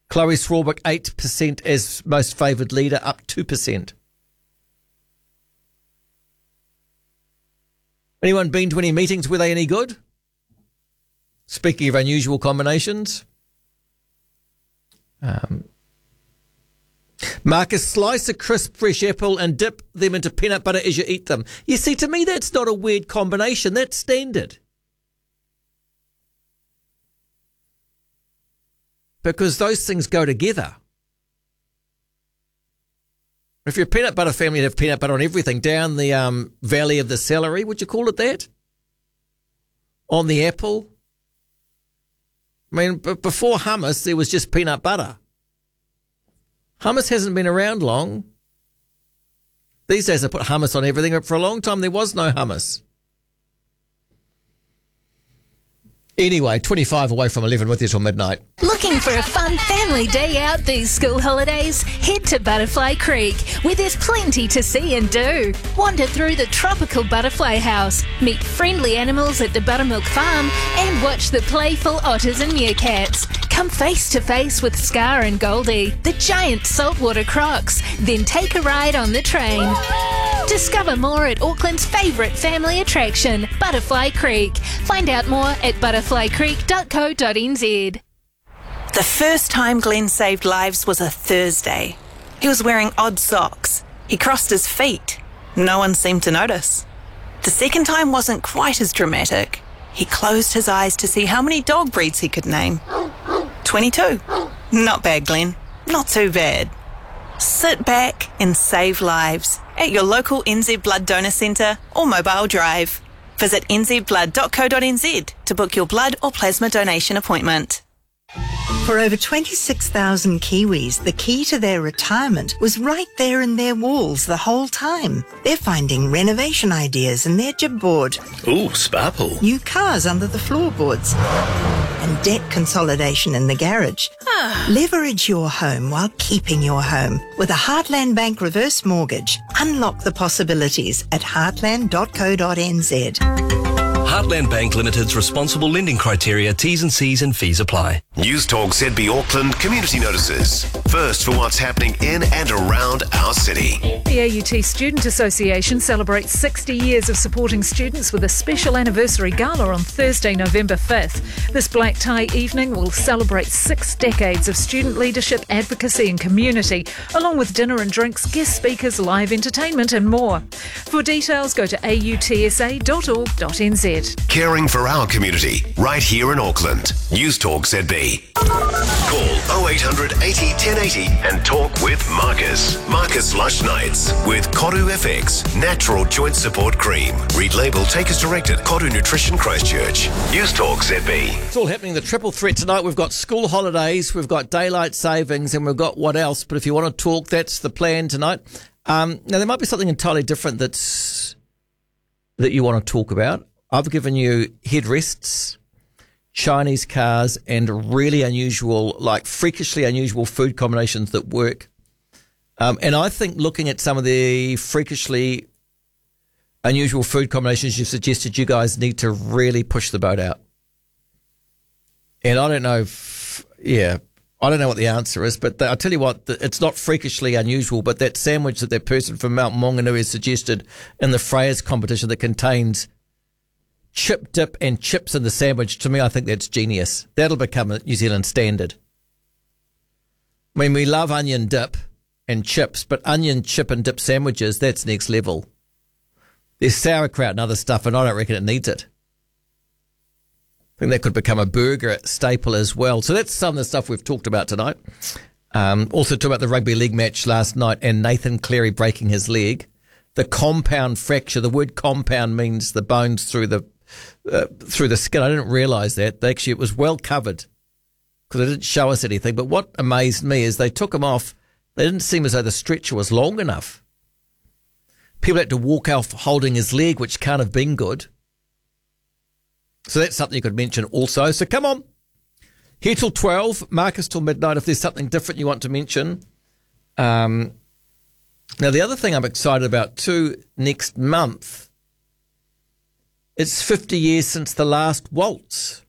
Chloe Swarbrick, 8% as most favoured leader, up 2%. Anyone been to any meetings? Were they any good? Speaking of unusual combinations. Marcus, slice a crisp fresh apple and dip them into peanut butter as you eat them. You see, to me, that's not a weird combination. That's standard. Because those things go together. If you're a peanut butter family, you'd have peanut butter on everything. Down the valley of the celery, would you call it that? On the apple. I mean, before hummus, there was just peanut butter. Hummus hasn't been around long. These days they put hummus on everything, but for a long time there was no hummus. Anyway, 25 away from 11 with you till midnight. Looking for a fun family day out these school holidays? Head to Butterfly Creek, where there's plenty to see and do. Wander through the tropical butterfly house, meet friendly animals at the Buttermilk Farm, and watch the playful otters and meerkats. Come face to face with Scar and Goldie, the giant saltwater crocs, then take a ride on the train. Discover more at Auckland's favourite family attraction, Butterfly Creek. Find out more at butterflycreek.co.nz. The first time Glenn saved lives was a Thursday. He was wearing odd socks. He crossed his feet. No one seemed to notice. The second time wasn't quite as dramatic. He closed his eyes to see how many dog breeds he could name. 22. Not bad, Glenn. Not too bad. Sit back and save lives at your local NZ Blood Donor Centre or mobile drive. Visit nzblood.co.nz to book your blood or plasma donation appointment. For over 26,000 Kiwis, the key to their retirement was right there in their walls the whole time. They're finding renovation ideas in their jib board. Ooh, sparkle. New cars under the floorboards. And debt consolidation in the garage. Leverage your home while keeping your home. With a Heartland Bank reverse mortgage, unlock the possibilities at heartland.co.nz. Heartland Bank Limited's responsible lending criteria, T's and C's and fees apply. News Talk ZB Auckland community notices. First for what's happening in and around our city. The AUT Student Association celebrates 60 years of supporting students with a special anniversary gala on Thursday, November 5th. This black tie evening will celebrate 6 decades of student leadership, advocacy and community, along with dinner and drinks, guest speakers, live entertainment and more. For details, go to autsa.org.nz. Caring for our community, right here in Auckland. News Talk ZB. Call 0800 80 1080 and talk with Marcus. Marcus Lush Nights with Koru FX, Natural Joint Support Cream. Read label, take as directed. Koru Nutrition Christchurch. News Talk ZB. It's all happening, the triple threat tonight. We've got school holidays, we've got daylight savings, and we've got what else? But if you want to talk, that's the plan tonight. Now, there might be something entirely different that you want to talk about. I've given you headrests, Chinese cars, and really unusual, like freakishly unusual food combinations that work. And I think looking at some of the freakishly unusual food combinations you've suggested, you guys need to really push the boat out. And I don't know I don't know what the answer is, but I'll tell you what, it's not freakishly unusual, but that sandwich that person from Mount Maunganui has suggested in the Freyers competition that contains chip dip and chips in the sandwich, to me, I think that's genius. That'll become a New Zealand standard. I mean, we love onion dip and chips, but onion, chip and dip sandwiches, that's next level. There's sauerkraut and other stuff, and I don't reckon it needs it. I think that could become a burger staple as well. So that's some of the stuff we've talked about tonight. Also talked about the rugby league match last night and Nathan Cleary breaking his leg. The compound fracture, the word compound means the bones through the skin. I didn't realise that. Actually, it was well covered because they didn't show us anything. But what amazed me is they took him off. They didn't seem as though the stretcher was long enough. People had to walk off holding his leg, which can't have been good. So that's something you could mention also. So come on. Here till 12, Marcus till midnight if there's something different you want to mention. Now, the other thing I'm excited about too, next month, it's 50 years since the last waltz.